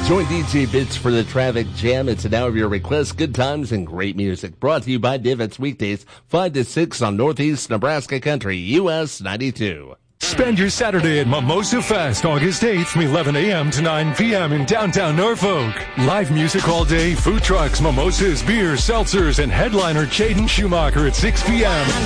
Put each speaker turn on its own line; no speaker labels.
Join DJ Bits for the Traffic Jam. It's an hour of your requests, good times, and great music. Brought to you by Divots weekdays, 5 to 6 on Northeast Nebraska Country, US 92.
Spend your Saturday at Mimosa Fest, August 8th from 11 a.m. to 9 p.m. in downtown Norfolk. Live music all day, food trucks, mimosas, beers, seltzers, and headliner Jaden Schumacher at 6 p.m.